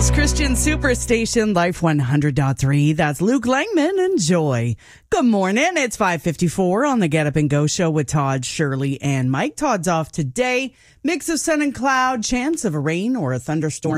Seattle's Christian Superstation, Life 100.3. That's Luke Langman and Joy. Good morning. It's 5:54 on the Get Up and Go show with Todd, Shirley, and Mike. Todd's off today. Mix of sun and cloud, chance of a rain or a thunderstorm.